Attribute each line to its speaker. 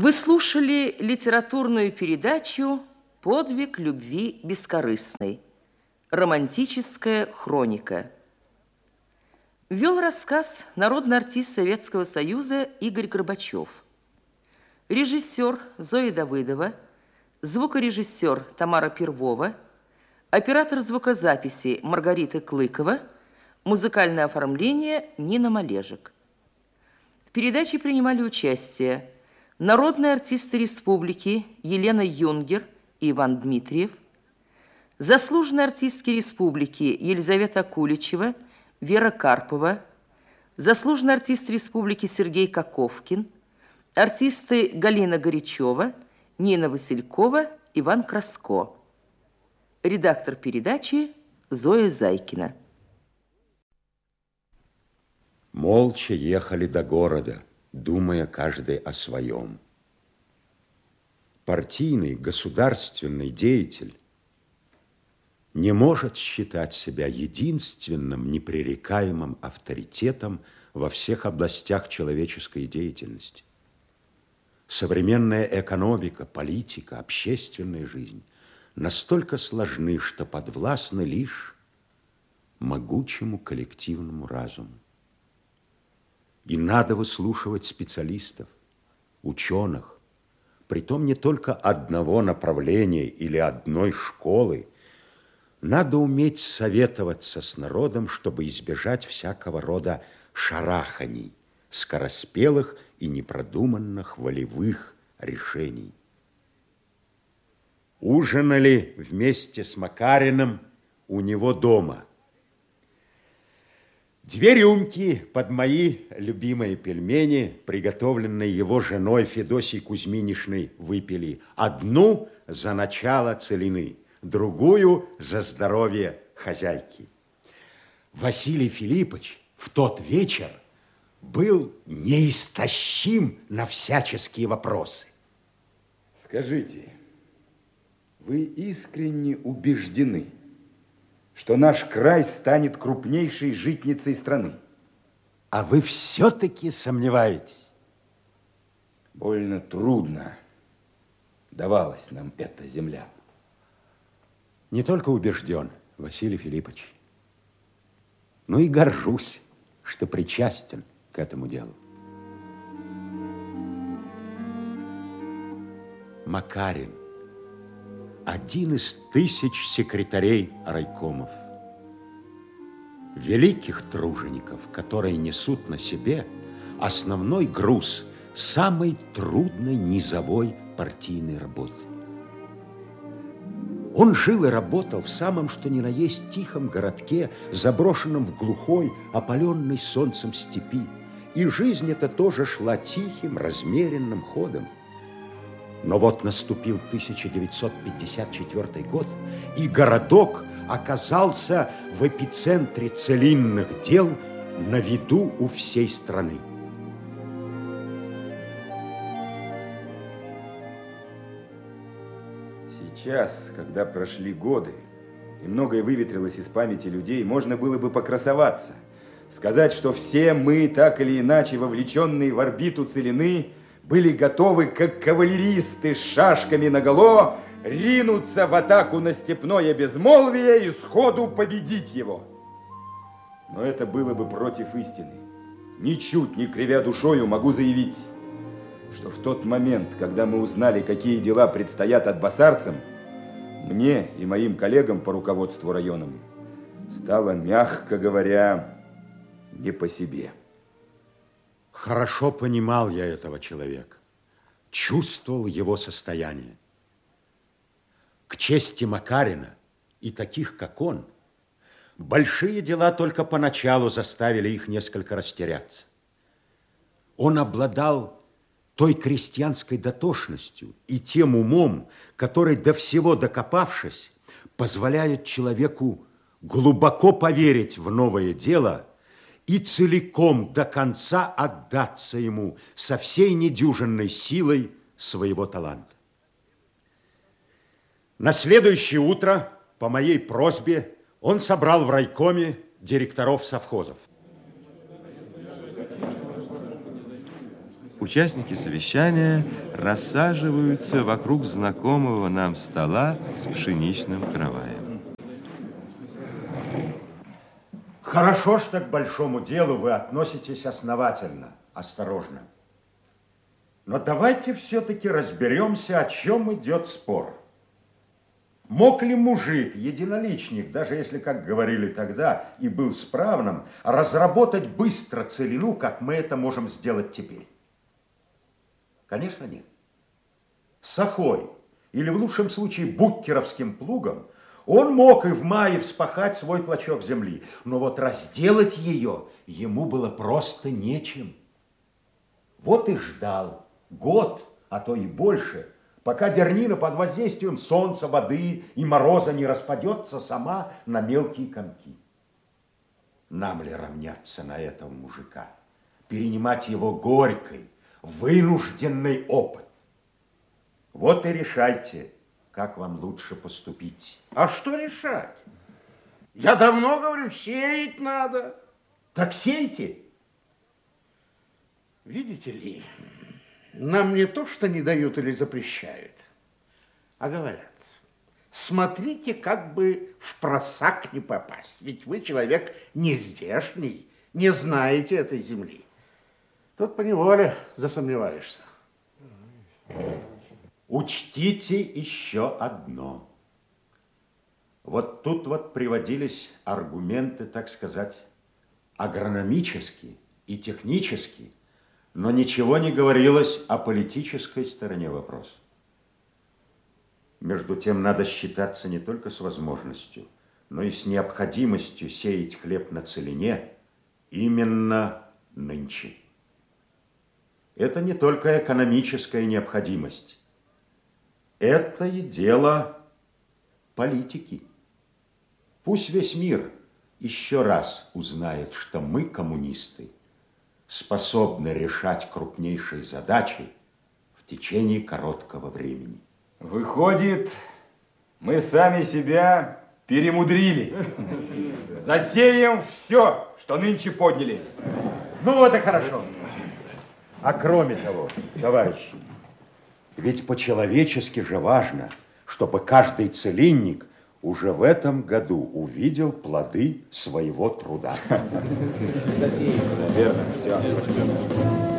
Speaker 1: Вы слушали литературную передачу «Подвиг любви бескорыстной. Романтическая хроника». Вел рассказ народный артист Советского Союза Игорь Горбачев. Режиссер Зоя Давыдова, звукорежиссер Тамара Первова, оператор звукозаписи Маргарита Клыкова, музыкальное оформление Нина Малежик. В передаче принимали участие народные артисты республики Елена Юнгер и Иван Дмитриев, заслуженные артистки республики Елизавета Куличева, Вера Карпова, заслуженный артист республики Сергей Коковкин, артисты Галина Горячева, Нина Василькова, Иван Краско. Редактор передачи Зоя Зайкина.
Speaker 2: Молча ехали до города, думая каждый о своем. Партийный, государственный деятель не может считать себя единственным непререкаемым авторитетом во всех областях человеческой деятельности. Современная экономика, политика, общественная жизнь настолько сложны, что подвластны лишь могучему коллективному разуму. И надо выслушивать специалистов, ученых, притом не только одного направления или одной школы. Надо уметь советоваться с народом, чтобы избежать всякого рода шараханий, скороспелых и непродуманных волевых решений. Ужинали вместе с Макариным у него дома. 2 рюмки под мои любимые пельмени, приготовленные его женой Федосией Кузьминишной, выпили. Одну за начало целины, другую за здоровье хозяйки. Василий Филиппович в тот вечер был неистощим на всяческие вопросы.
Speaker 3: Скажите, вы искренне убеждены, что наш край станет крупнейшей житницей страны?
Speaker 2: А вы все-таки сомневаетесь?
Speaker 3: Больно трудно давалась нам эта земля.
Speaker 2: Не только убежден, Василий Филиппович, но и горжусь, что причастен к этому делу. Макарин – один из 1000 секретарей райкомов, великих тружеников, которые несут на себе основной груз самой трудной низовой партийной работы. Он жил и работал в самом что ни на есть тихом городке, заброшенном в глухой, опаленной солнцем степи. И жизнь эта тоже шла тихим, размеренным ходом. Но вот наступил 1954 год, и городок оказался в эпицентре целинных дел, на виду у всей страны.
Speaker 3: Сейчас, когда прошли годы, и многое выветрилось из памяти людей, можно было бы покрасоваться, сказать, что все мы, так или иначе вовлеченные в орбиту целины, были готовы, как кавалеристы с шашками наголо, ринуться в атаку на степное безмолвие и сходу победить его. Но это было бы против истины. Ничуть не кривя душою, могу заявить, что в тот момент, когда мы узнали, какие дела предстоят атбасарцам, мне и моим коллегам по руководству районом стало, мягко говоря, не по себе.
Speaker 2: Хорошо понимал я этого человека, чувствовал его состояние. К чести Макарина и таких, как он, большие дела только поначалу заставили их несколько растеряться. Он обладал той крестьянской дотошностью и тем умом, который, до всего докопавшись, позволяет человеку глубоко поверить в новое дело и целиком до конца отдаться ему со всей недюжинной силой своего таланта. На следующее утро, по моей просьбе, он собрал в райкоме директоров совхозов.
Speaker 4: Участники совещания рассаживаются вокруг знакомого нам стола с пшеничным караваем.
Speaker 2: Хорошо, что к большому делу вы относитесь основательно, осторожно. Но давайте все-таки разберемся, о чем идет спор. Мог ли мужик, единоличник, даже если, как говорили тогда, и был справным, разработать быстро целину, как мы это можем сделать теперь? Конечно, нет. Сахой, или в лучшем случае буккеровским плугом, он мог и в мае вспахать свой клочок земли, но вот разделать ее ему было просто нечем. Вот и ждал год, а то и больше, пока дернина под воздействием солнца, воды и мороза не распадется сама на мелкие комки. Нам ли равняться на этого мужика, перенимать его горький, вынужденный опыт? Вот и решайте, как вам лучше поступить.
Speaker 5: А что решать? Я давно говорю, сеять надо.
Speaker 2: Так сейте.
Speaker 5: Видите ли, нам не то, что не дают или запрещают, а говорят, смотрите, как бы в просак не попасть. Ведь вы человек не здешний, не знаете этой земли. Тут поневоле засомневаешься.
Speaker 2: Учтите еще одно. Вот тут вот приводились аргументы, так сказать, агрономические и технические, но ничего не говорилось о политической стороне вопроса. Между тем, надо считаться не только с возможностью, но и с необходимостью сеять хлеб на целине именно нынче. Это не только экономическая необходимость, это и дело политики. Пусть весь мир еще раз узнает, что мы, коммунисты, способны решать крупнейшие задачи в течение короткого времени.
Speaker 3: Выходит, мы сами себя перемудрили. Засеем все, что нынче подняли.
Speaker 2: Ну вот и хорошо. А кроме того, товарищи, ведь по-человечески же важно, чтобы каждый целинник уже в этом году увидел плоды своего труда.
Speaker 3: Верно, все.